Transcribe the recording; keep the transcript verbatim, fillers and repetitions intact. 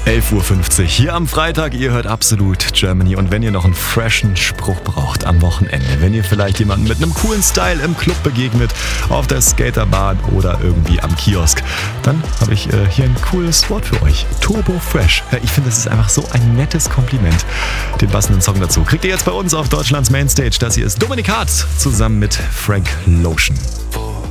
elf Uhr fünfzig hier am Freitag. Ihr hört Absolut Germany. Und wenn ihr noch einen freshen Spruch braucht am Wochenende, wenn ihr vielleicht jemanden mit einem coolen Style im Club begegnet, auf der Skaterbahn oder irgendwie am Kiosk, dann habe ich äh, hier ein cooles Wort für euch. Turbo Fresh. Ja, ich finde, das ist einfach so ein nettes Kompliment. Den passenden Song dazu kriegt ihr jetzt bei uns auf Deutschlands Mainstage. Das hier ist Dominik Hart zusammen mit Frank Lotion.